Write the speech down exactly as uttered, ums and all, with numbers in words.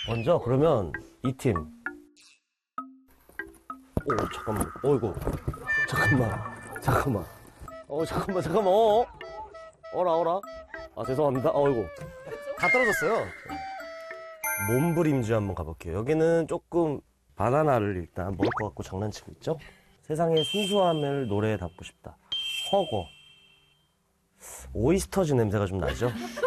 먼저 그러면 이 팀. 오, 잠깐만. 어이구. 잠깐만. 잠깐만. 어, 잠깐만, 잠깐만. 어, 어. 어라, 어라. 아, 죄송합니다. 어이구. 다 떨어졌어요. 몸부림주 한번 가볼게요. 여기는 조금 바나나를 일단 먹을 것 같고 장난치고 있죠? 세상의 순수함을 노래에 담고 싶다. 허거. 오이스터즈 냄새가 좀 나죠?